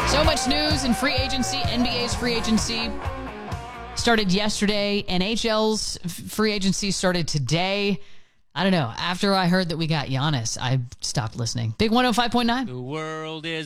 So much news in free agency. NBA's free agency started yesterday. NHL's free agency started today. I don't know. After I heard that we got Giannis, I stopped listening. Big 105.9. The world is